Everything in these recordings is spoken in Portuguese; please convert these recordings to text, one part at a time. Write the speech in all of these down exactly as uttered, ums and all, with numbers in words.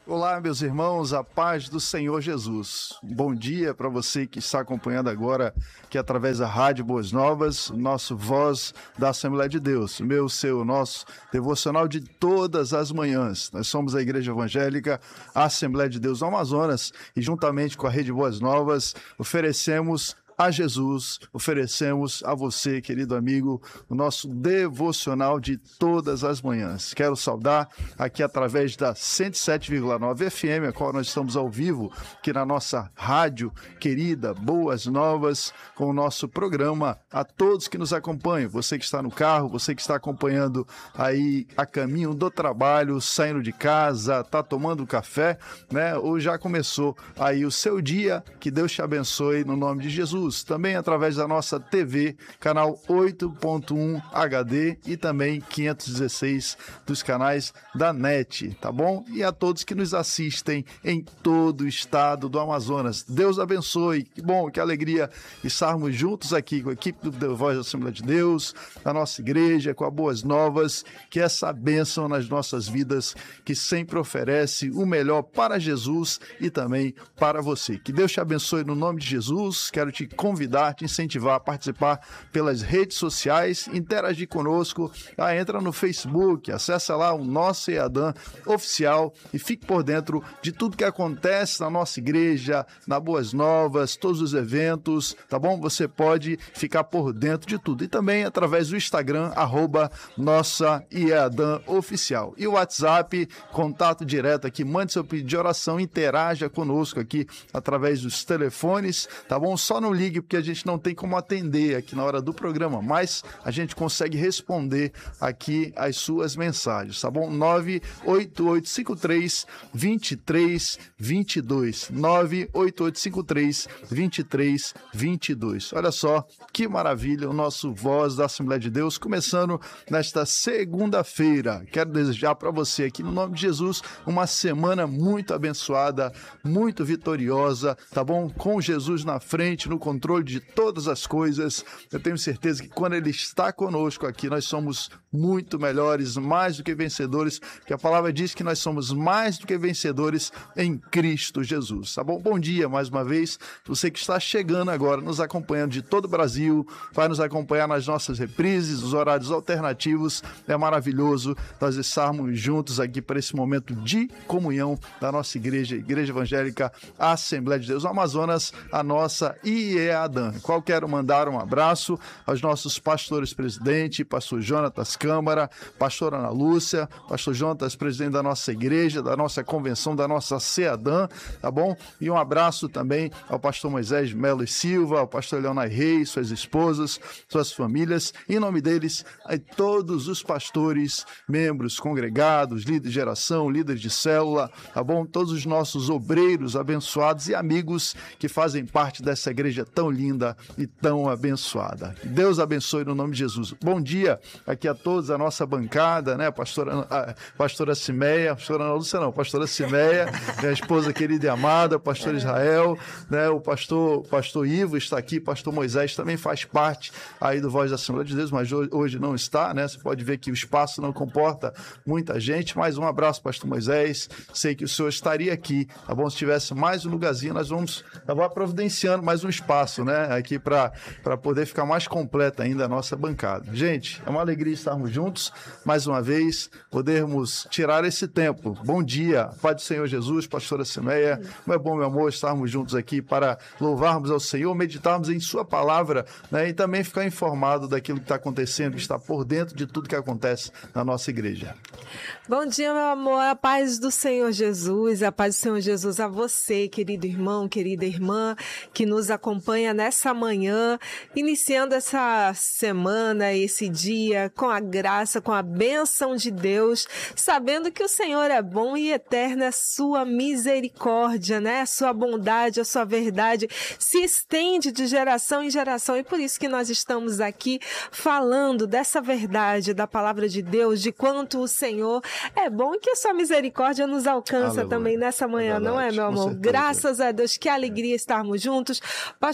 Olá, meus irmãos, a paz do Senhor Jesus. Bom dia para você que está acompanhando agora, que através da Rádio Boas Novas, nosso Voz da Assembleia de Deus, meu, seu, nosso devocional de todas as manhãs. Nós somos a Igreja Evangélica Assembleia de Deus do Amazonas e juntamente com a Rede Boas Novas oferecemos a Jesus, oferecemos a você, querido amigo, o nosso devocional de todas as manhãs. Quero saudar aqui através da cento e sete vírgula nove F M, a qual nós estamos ao vivo, aqui na nossa rádio querida, Boas Novas, com o nosso programa, a todos que nos acompanham, você que está no carro, você que está acompanhando aí a caminho do trabalho, saindo de casa, está tomando café, né? Ou já começou aí o seu dia, que Deus te abençoe no nome de Jesus. Também através da nossa T V, canal oito ponto um H D e também quinhentos e dezesseis dos canais da N E T, tá bom? E a todos que nos assistem em todo o estado do Amazonas. Deus abençoe, que bom, que alegria estarmos juntos aqui com a equipe do Voz da Assembleia de Deus, da nossa igreja, com a Boas Novas, que essa bênção nas nossas vidas, que sempre oferece o melhor para Jesus e também para você. Que Deus te abençoe no nome de Jesus. Quero te convidar, te incentivar a participar pelas redes sociais, interagir conosco, ah, entra no Facebook, acessa lá o nosso EADAN oficial e fique por dentro de tudo que acontece na nossa igreja, na Boas Novas, todos os eventos, tá bom? Você pode ficar por dentro de tudo. E também através do Instagram, arroba nossa EADAN oficial. E o WhatsApp, contato direto aqui, mande seu pedido de oração, interaja conosco aqui através dos telefones, tá bom? Só não ligue porque a gente não tem como atender aqui na hora do programa, mas a gente consegue responder aqui as suas mensagens, tá bom? nove oito oito cinco três, dois três dois dois, nove oito oito cinco três, dois três dois dois. Olha só que maravilha o nosso Voz da Assembleia de Deus, começando nesta segunda-feira. Quero desejar para você aqui, no nome de Jesus, uma semana muito abençoada, muito vitoriosa, tá bom? Com Jesus na frente, no controle de todas as coisas. Eu tenho certeza que quando Ele está conosco aqui, nós somos muito melhores, mais do que vencedores, porque a palavra diz que nós somos mais do que vencedores em Cristo Jesus, tá bom? Bom dia mais uma vez, você que está chegando agora, nos acompanhando de todo o Brasil, vai nos acompanhar nas nossas reprises, os horários alternativos, é maravilhoso nós estarmos juntos aqui para esse momento de comunhão da nossa igreja, Igreja Evangélica Assembleia de Deus do Amazonas, a nossa EADAN. Qual quero mandar um abraço aos nossos pastores presidente, pastor Jonatas Câmara, pastora Ana Lúcia, pastor Jonatas, presidente da nossa igreja, da nossa convenção, da nossa CEADAN, tá bom? E um abraço também ao pastor Moisés Melo e Silva, ao pastor Leonai Reis, suas esposas, suas famílias, em nome deles, a todos os pastores, membros congregados, líderes de geração, líderes de célula, tá bom? Todos os nossos obreiros abençoados e amigos que fazem parte dessa igreja tão linda e tão abençoada. Deus abençoe no nome de Jesus. Bom dia aqui a todos, a nossa bancada, né? Pastora, a pastora Cimeia, pastora Ana Lúcia não, pastora Cimeia, minha esposa querida e amada, pastor Israel, né? O pastor, pastor Ivo está aqui, pastor Moisés também faz parte aí do Voz da Assembleia de Deus, mas hoje não está, né? Você pode ver que o espaço não comporta muita gente, mas um abraço, pastor Moisés, sei que o senhor estaria aqui, tá bom? Se tivesse mais um lugarzinho, nós vamos, eu vou providenciando mais um espaço, né? Aqui para para poder ficar mais completa ainda a nossa bancada. Gente, é uma alegria estarmos juntos, mais uma vez, podermos tirar esse tempo. Bom dia, Pai do Senhor Jesus, pastora Cimeia, como é bom, meu amor, estarmos juntos aqui para louvarmos ao Senhor, meditarmos em sua palavra, né? E também ficar informado daquilo que está acontecendo, estar por dentro de tudo que acontece na nossa igreja. Bom dia, meu amor, a paz do Senhor Jesus, a paz do Senhor Jesus a você, querido irmão, querida irmã, que nos acompanha nessa manhã, iniciando essa semana, esse dia, com a graça, com a bênção de Deus, sabendo que o Senhor é bom e eterno, é sua misericórdia, né? A sua bondade, a sua verdade se estende de geração em geração, e por isso que nós estamos aqui falando dessa verdade, da palavra de Deus, de quanto o Senhor é bom e que a sua misericórdia nos alcança. Aleluia. Também nessa manhã, é verdade, não é, meu amor? Graças a Deus, que alegria estarmos juntos. Pastor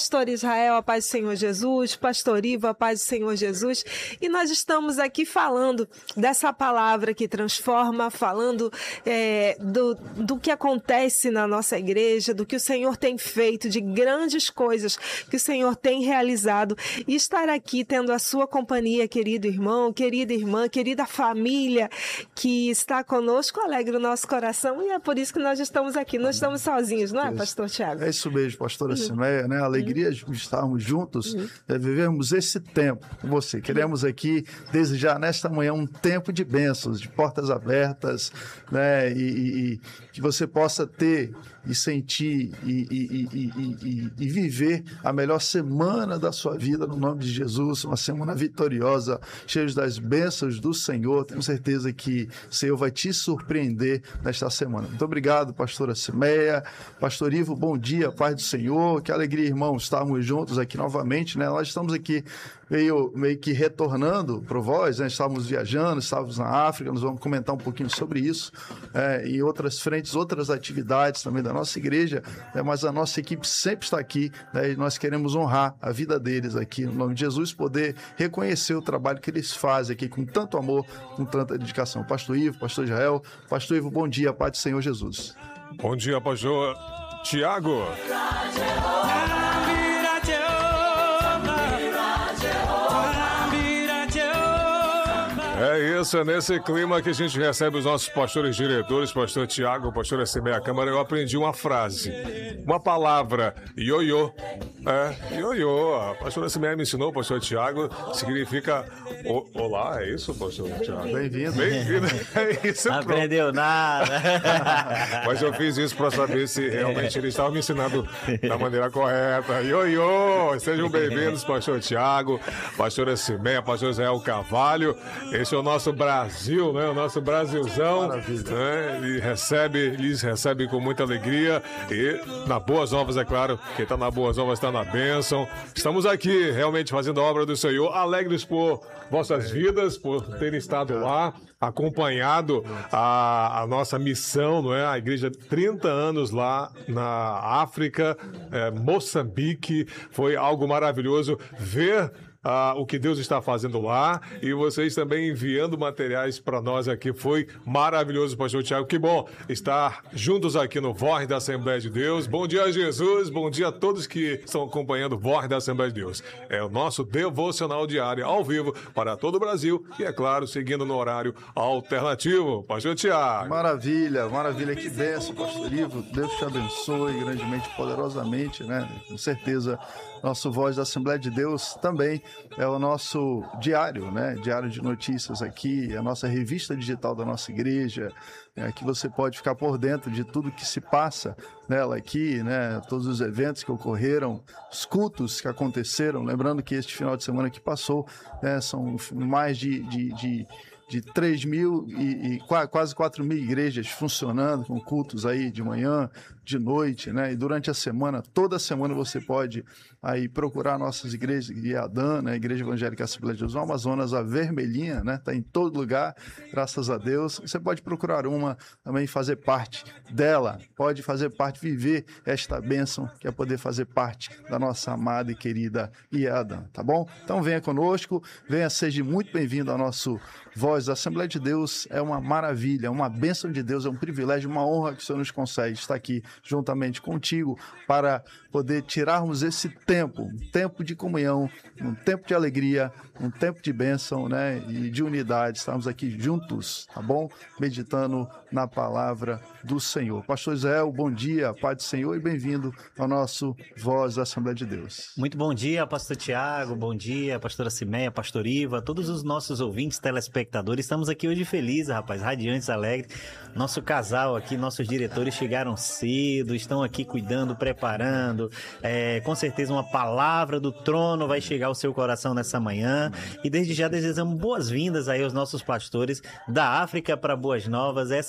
pastor Israel, a paz do Senhor Jesus, pastor Ivo, a paz do Senhor Jesus, e nós estamos aqui falando dessa palavra que transforma, falando é, do, do que acontece na nossa igreja, do que o Senhor tem feito, de grandes coisas que o Senhor tem realizado, e estar aqui tendo a sua companhia, querido irmão, querida irmã, querida família que está conosco, alegra o nosso coração, e é por isso que nós estamos aqui, não estamos sozinhos, não é, pastor Tiago? É isso mesmo, pastora Simeia, né? A alegria de estarmos juntos, uhum. é vivermos esse tempo com você. Queremos aqui desejar nesta manhã um tempo de bênçãos, de portas abertas, né? E, e, e que você possa ter e sentir e, e, e, e, e viver a melhor semana da sua vida no nome de Jesus, uma semana vitoriosa, cheia das bênçãos do Senhor. Tenho certeza que o Senhor vai te surpreender nesta semana. Muito obrigado, pastora Simeia, pastor Ivo, bom dia, paz do Senhor, que alegria, irmãos, estarmos juntos aqui novamente, né? Nós estamos aqui meio, meio que retornando para o Voz, né? Estávamos viajando, estávamos na África, nós vamos comentar um pouquinho sobre isso, é, e outras frentes, outras atividades também da nossa igreja, né? Mas a nossa equipe sempre está aqui, né? E nós queremos honrar a vida deles aqui, no nome de Jesus, poder reconhecer o trabalho que eles fazem aqui com tanto amor, com tanta dedicação. Pastor Ivo, pastor Israel, pastor Ivo, bom dia, paz do Senhor Jesus. Bom dia, pastor Tiago. É isso, é nesse clima que a gente recebe os nossos pastores diretores, pastor Tiago, pastor Simeia Câmara. Eu aprendi uma frase, uma palavra, ioiô. É, ioiô. A pastora Simeia me ensinou, pastor Tiago, significa o, olá, é isso, pastor Tiago? Bem-vindo. Bem-vindo. É isso, não aprendeu nada. Mas eu fiz isso para saber se realmente ele estava me ensinando da maneira correta. Ioiô. Sejam bem-vindos, pastor Tiago, pastora Simeia, pastor Israel Carvalho. Esse é o nosso Brasil, né? O nosso Brasilzão. Maravilha. Né? E recebe, lhes recebe com muita alegria. E na Boas Novas, é claro, quem está na Boas Novas está na bênção. Estamos aqui realmente fazendo a obra do Senhor, alegres por vossas vidas, por terem estado lá, acompanhado a, a nossa missão, não é? A igreja, trinta anos lá na África, é, Moçambique. Foi algo maravilhoso ver Ah, o que Deus está fazendo lá, e vocês também enviando materiais para nós aqui. Foi maravilhoso, pastor Tiago. Que bom estar juntos aqui no Voz da Assembleia de Deus. Bom dia, Jesus. Bom dia a todos que estão acompanhando o Voz da Assembleia de Deus. É o nosso devocional diário ao vivo para todo o Brasil e, é claro, seguindo no horário alternativo. Pastor Tiago. Maravilha, maravilha. Que bênção, pastor Ivo. Deus te abençoe grandemente, poderosamente, né? Com certeza, nosso Voz da Assembleia de Deus também é o nosso diário, né? Diário de notícias aqui, a nossa revista digital da nossa igreja, é, que você pode ficar por dentro de tudo que se passa nela aqui, né? Todos os eventos que ocorreram, os cultos que aconteceram. Lembrando que este final de semana que passou, né, são mais de... de, de de três mil e, e quase quatro mil igrejas funcionando, com cultos aí de manhã, de noite, né? E durante a semana, toda semana você pode aí procurar nossas igrejas, IADAN, né? Igreja Evangélica Assembleia de Deus no Amazonas, a vermelhinha, né? Tá em todo lugar, graças a Deus. Você pode procurar uma, também fazer parte dela, pode fazer parte, viver esta bênção, que é poder fazer parte da nossa amada e querida IADAN, tá bom? Então venha conosco, venha, seja muito bem-vindo ao nosso Voz da Assembleia de Deus. É uma maravilha, é uma bênção de Deus, é um privilégio, uma honra que o Senhor nos concede estar aqui juntamente contigo para poder tirarmos esse tempo, um tempo de comunhão, um tempo de alegria, um tempo de bênção, né, e de unidade. Estamos aqui juntos, tá bom? Meditando na palavra do Senhor. Pastor Israel, bom dia, paz do Senhor, e bem-vindo ao nosso Voz da Assembleia de Deus. Muito bom dia, pastor Tiago, bom dia, pastora Simeia, pastor Iva, todos os nossos ouvintes, telespectadores. Estamos aqui hoje felizes, rapaz, radiantes, alegres. Nosso casal aqui, nossos diretores chegaram cedo, estão aqui cuidando, preparando. É, com certeza uma palavra do trono vai chegar ao seu coração nessa manhã. E desde já desejamos boas-vindas aí aos nossos pastores da África para Boas Novas. Essa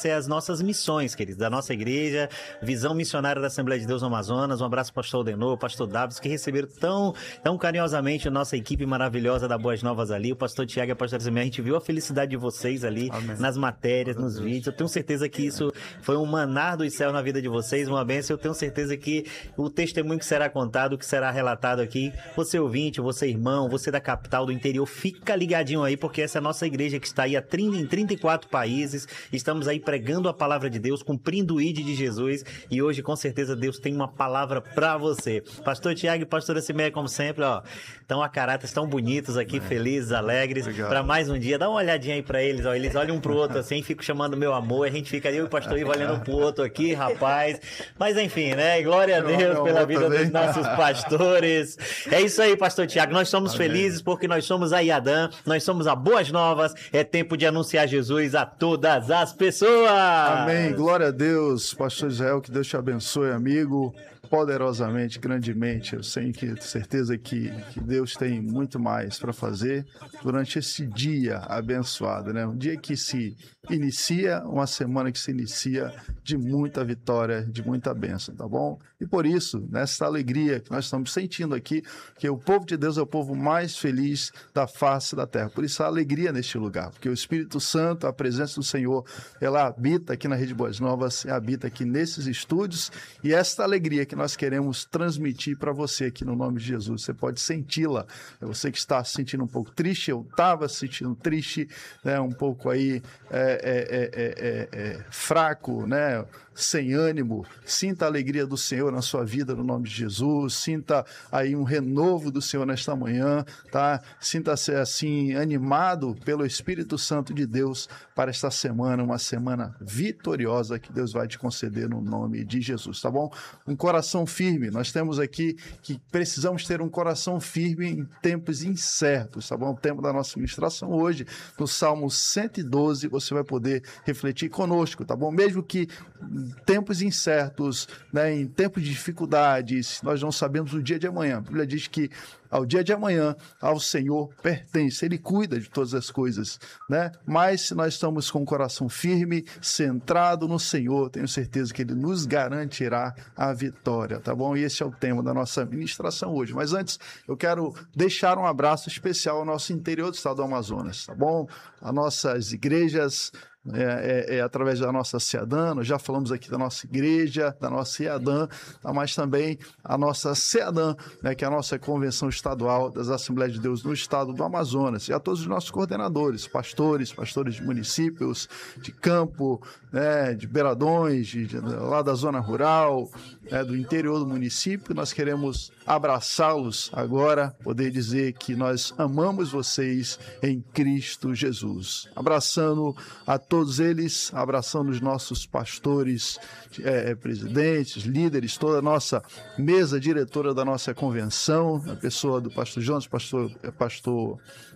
é as nossas missões, queridos, da nossa igreja, Visão Missionária da Assembleia de Deus no Amazonas. Um abraço para o pastor Aldenor, pastor Davis, que receberam tão, tão carinhosamente a nossa equipe maravilhosa da Boas Novas ali, o pastor Tiago e a pastora Semé. A gente viu a felicidade de vocês ali, Amém. Nas matérias, nos vídeos. Eu tenho certeza que isso foi um manar dos céus na vida de vocês, uma bênção. Eu tenho certeza que o testemunho que será contado, que será relatado aqui, você ouvinte, você irmão, você da capital, do interior, fica ligadinho aí, porque essa é a nossa igreja que está aí há trinta, em trinta e quatro países. Estamos aí pregando a palavra de Deus, cumprindo o I D de Jesus, e hoje com certeza Deus tem uma palavra para você. Pastor Tiago e pastora Simeia, como sempre, ó, estão a caráter, estão bonitos aqui, é. felizes, alegres, para mais um dia. Dá uma olhadinha aí para eles, ó, eles olham um pro outro assim, ficam chamando meu amor, a gente fica ali, o pastor Ivo olhando um pro outro aqui, rapaz. Mas enfim, né? Glória a Deus não, pela vida também. Dos nossos pastores. É isso aí, pastor Tiago. Nós somos Amém. Felizes porque nós somos a Iadã, nós somos a Boas Novas. É tempo de anunciar Jesus a todas as pessoas. Amém. Glória a Deus, pastor Israel, que Deus te abençoe, amigo, poderosamente, grandemente. Eu tenho que, certeza que, que Deus tem muito mais para fazer durante esse dia abençoado, né? Um dia que se inicia, uma semana que se inicia de muita vitória, de muita bênção, tá bom? E por isso, nessa alegria que nós estamos sentindo aqui, que o povo de Deus é o povo mais feliz da face da terra. Por isso a alegria neste lugar, porque o Espírito Santo, a presença do Senhor, ela habita aqui na Rede Boas Novas, habita aqui nesses estúdios, e esta alegria que nós queremos transmitir para você aqui no nome de Jesus. Você pode senti-la. É você que está se sentindo um pouco triste, eu estava se sentindo triste, né, um pouco aí é, é, é, é, é, fraco, né, sem ânimo. Sinta a alegria do Senhor na sua vida no nome de Jesus. Sinta aí um renovo do Senhor nesta manhã, tá? Sinta-se assim animado pelo Espírito Santo de Deus para esta semana, uma semana vitoriosa que Deus vai te conceder no nome de Jesus, tá bom? Um coração firme. Nós temos aqui que precisamos ter um coração firme em tempos incertos, tá bom? O tempo da nossa ministração hoje, no Salmo cento e doze, você vai poder refletir conosco, tá bom? Mesmo que tempos incertos, né, em tempos de dificuldades, nós não sabemos o dia de amanhã. A Bíblia diz que ao dia de amanhã, ao Senhor pertence, Ele cuida de todas as coisas, né? Mas se nós estamos com o coração firme, centrado no Senhor, tenho certeza que Ele nos garantirá a vitória, tá bom? E esse é o tema da nossa ministração hoje. Mas antes, eu quero deixar um abraço especial ao nosso interior do estado do Amazonas, tá bom? As nossas igrejas, É, é, é através da nossa CEADAN, nós já falamos aqui da nossa igreja, da nossa CEADAN, tá, mas também a nossa CEADAN, né, que é a nossa Convenção Estadual das Assembleias de Deus no Estado do Amazonas, e a todos os nossos coordenadores, pastores, pastores de municípios, de campo, né, de beiradões, de, de, lá da zona rural, né, do interior do município. Nós queremos abraçá-los agora, poder dizer que nós amamos vocês em Cristo Jesus. Abraçando a todos eles, abraçando os nossos pastores, é, presidentes, líderes, toda a nossa mesa diretora da nossa convenção, a pessoa do pastor Jonas, pastor, pastor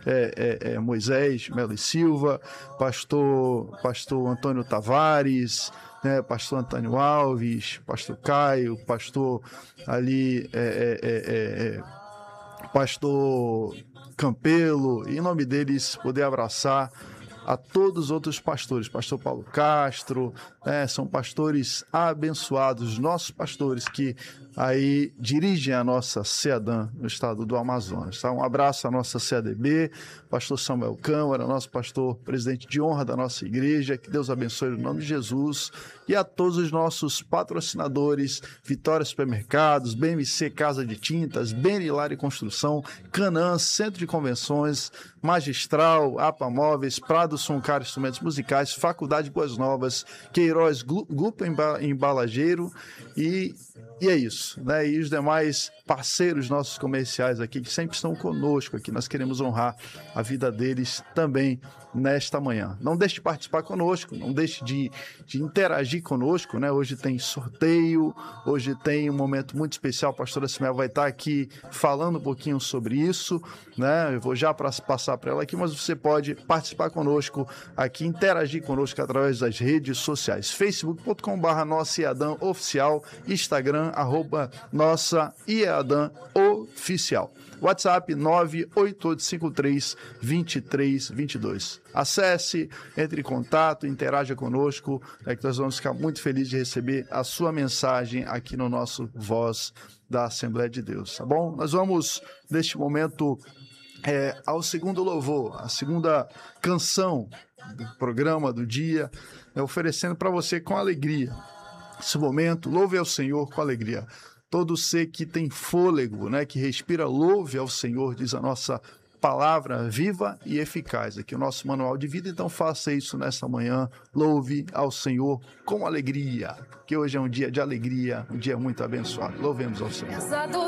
é, é, é, Moisés Melo e Silva, pastor, pastor Antônio Tavares, né, pastor Antônio Alves, pastor Caio, pastor ali, é, é, é, é, pastor Campelo, e em nome deles poder abraçar a todos os outros pastores, pastor Paulo Castro, né, são pastores abençoados, nossos pastores que aí dirigem a nossa CEADAN no estado do Amazonas. Tá? Um abraço à nossa C A D B, pastor Samuel Câmara, nosso pastor presidente de honra da nossa igreja, que Deus abençoe no nome de Jesus, e a todos os nossos patrocinadores, Vitória Supermercados, B M C Casa de Tintas, Benilário Construção, Canaã Centro de Convenções, Magistral, APA Móveis, Prado Soncar Instrumentos Musicais, Faculdade Boas Novas, Queiroz Grupo Embalageiro, e, e é isso, né? E os demais parceiros nossos comerciais aqui, que sempre estão conosco aqui, nós queremos honrar a vida deles também nesta manhã. Não deixe de participar conosco, não deixe de, de interagir conosco, né? Hoje tem sorteio, hoje tem um momento muito especial, a pastora Simel vai estar aqui falando um pouquinho sobre isso, né? Eu vou já pra, passar para ela aqui, mas você pode participar conosco conosco aqui, interagir conosco através das redes sociais. facebook ponto com barra Nossa IEADAM Oficial, Instagram, arroba Nossa IEADAM Oficial. WhatsApp nove oito oito cinco três, dois três dois dois. Acesse, entre em contato, interaja conosco, é que nós vamos ficar muito felizes de receber a sua mensagem aqui no nosso Voz da Assembleia de Deus, tá bom? Nós vamos, neste momento, é, ao segundo louvor, a segunda canção do programa do dia, é, oferecendo para você com alegria. Esse momento, louve ao Senhor com alegria. Todo ser que tem fôlego, né, que respira, louve ao Senhor, diz a nossa palavra viva e eficaz. Aqui o nosso manual de vida, então faça isso nessa manhã, louve ao Senhor com alegria, que hoje é um dia de alegria, um dia muito abençoado. Louvemos ao Senhor.